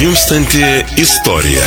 Gimstanti istorija.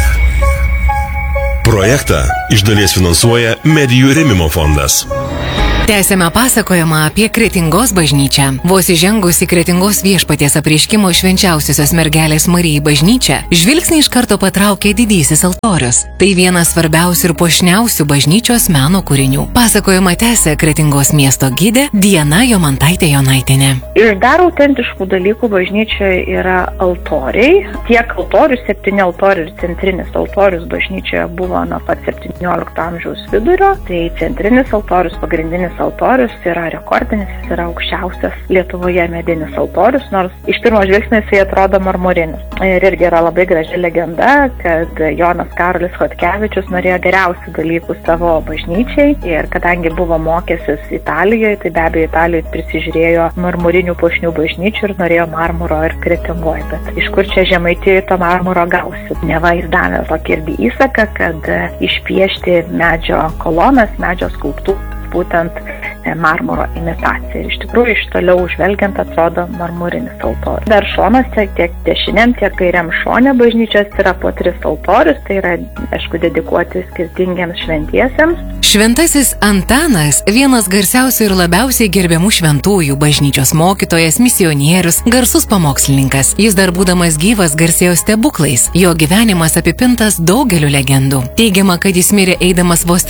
Projektą iš dalies finansuoja Medijų rėmimo fondas. Tęsėme pasakojimą apie Kretingos bažnyčią. Vos įžengus į Kretingos viešpaties apreiškimo švenčiausiosios mergelės Marijai bažnyčią, žvilgsnį iš karto patraukė didysis altorius. Tai vienas svarbiausių ir puošniausių bažnyčios meno kūrinių. Pasakojimą tęsė Kretingos miesto gidė Diana Jomantaitė Jonaitienė. Iš dar autentiškų dalykų bažnyčioje yra altoriai. Tiek altorius, 7 altorių ir centrinis altorius bažnyčioje buvo nuo pat 17 amžiaus vidurio. Tai centrinis altorius, pagrindinis altorius yra rekordinis, jis yra aukščiausias Lietuvoje medinis altorius, nors iš pirmo žvilgsnio jis atrodo marmurinis. Ir irgi yra labai graži legenda, kad Jonas Karolis Chodkevičius norėjo geriausių dalykų savo bažnyčiai ir kadangi buvo mokęsis Italijoje, tai be abejo Italijoje prisižiūrėjo marmurinių puošnių bažnyčių ir norėjo marmuro ir Kretingoje. Bet iš kur čia Žemaitijoje to marmuro gausi? Neva jis davė tokį irgi įsaką, kad išpiešti medžio kolonas, medžio skulptūrą, būtent marmuro imitacija. Ir iš tikrųjų iš toliau žvelgiant atrodo marmurinis altorius. Dar šonuose tiek dešiniam, tiek kairiam šone bažnyčios yra po 3 altorius, tai yra, aišku, dedikuoti skirtingiems šventiesiems. Šventasis Antanas – vienas garsiausių ir labiausiai gerbiamų šventųjų, bažnyčios mokytojas, misionierius, garsus pamokslininkas. Jis dar būdamas gyvas garsėjo stebuklais. Jo gyvenimas apipintas daugeliu legendų. Teigiama, kad jis mirė eidamas vos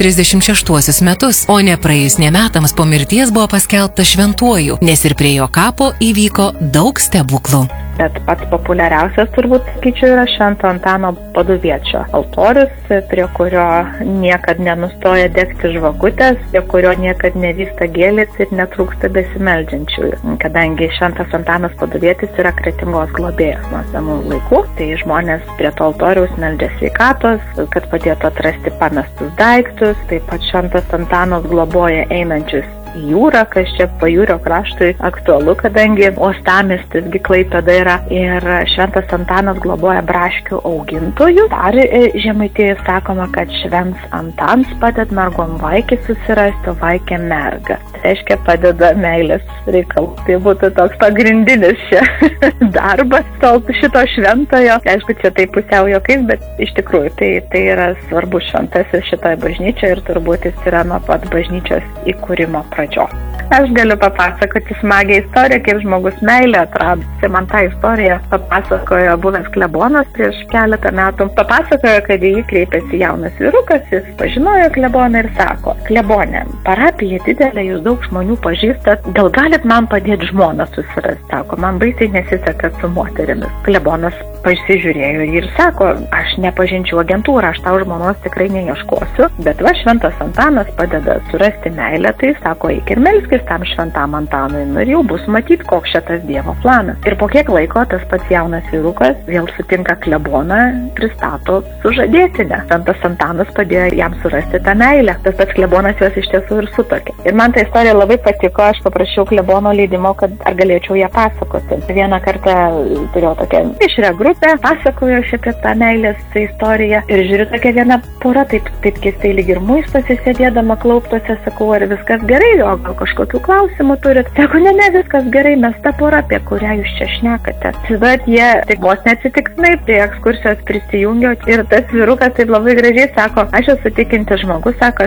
36 metus, o ne praėjus ne metams po mirties buvo paskelbtas šventuoju, nes ir prie jo kapo įvyko daug stebuklų. Bet pats populiariausias turbūt, sakyčiau, yra Švento Antano Paduviečio altorius, prie kurio niekad nenustoja degti žvakutės, prie kurio niekad nevysta gėlės ir netrūksta besimeldžiančiųjų. Kadangi Šventas Antanas Paduvietis yra Kretingos globėjas nuo senų laikų, tai žmonės prie to altoriaus meldžia sveikatos, kad padėtų atrasti pamestus daiktus. Taip pat Šventas Antanas globoja einančius į jūrą, kas čia pajūrio kraštui aktualu, kadangi uostamiestis Klaipėda yra, ir Šventas Antanas globoja braškių augintojų. Dar Žemaitijoje sakoma, kad Švents Antans padeda mergom vaikį susirasti, vaikė mergą. Tai reiškia padeda meilės reikalų. Tai būtų toks pagrindinis čia darbas šito šventojo. Aišku, čia tai pusiau juokais, bet iš tikrųjų tai yra svarbus šventasis šitoje bažnyčioje ir turbūt jis yra nuo pat bažnyčios įkūrimo pradžios. Aš galiu papasakoti smagią istoriją, kaip žmogus meilę atrado. Man tą istoriją papasakojo buvęs klebonas prieš keletą metų. Papasakojo, kad į jį kreipėsi jaunas vyrukas, jis pažinojo kleboną ir sako: klebone, parapija didelė, jūs daug žmonių pažįstat, gal galit man padėti žmoną susirasti? Sako, man baisiai nesiseka su moterimis. Klebonas pasižiūrėjo ir sako: aš nepažinčiau agentūrą, aš tau žmonos tikrai neieškosiu, bet va Šventas Antanas padeda surasti meilę, tai sako, eik ir melskis tam Šventam Antanui, ir jau bus matyti, koks šitas Dievo planas. Ir po kiek laiko tas pats jaunas vyrukas vėl sutinka kleboną, pristato sužadėtinę. Šventas Antanas padėjo jam surasti tą meilę. Tas pats klebonas juos iš tiesų ir sutuokė. Ir man ta istorija labai patiko, aš paprašiau klebono leidimo, kad ar galėčiau ją pasakoti. Vieną kartą turėjau tokią mišrią grupę, pasakoju apie tą meilės istoriją ir žiūriu, tokia viena pora, taip keistai lyg ir muistosi sėdėdama klauptuose, sakau, ar viskas gerai, o gal kažkokių klausimų turit? Sako, ne, viskas gerai, mes ta pora, apie kurią jūs čia šnekate. Bet jie tik vos neatsitiktinai prie ekskursijos prisijungė ir tas vyrukas taip labai gražiai sako: aš esu tikintis žmogus, sako,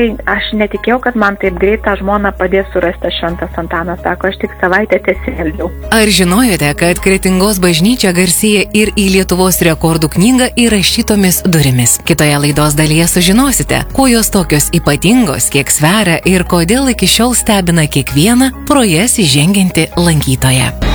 aš netikėjau, kad man taip greit tą žmoną padės surasti Šventas Antanas, sako, aš tik savaitę tesielgiau. Ar žinojote, kad Kretingos bažnyčia garsėja ir į Lietuvos rekordų knygą įrašytomis durimis? Kitoje laidos dalyje sužinosite, kuo jos tokios ypatingos, kiek sveria ir kodėl iki šiol stebina kiekvieną pro jas įžengiantį lankytoją.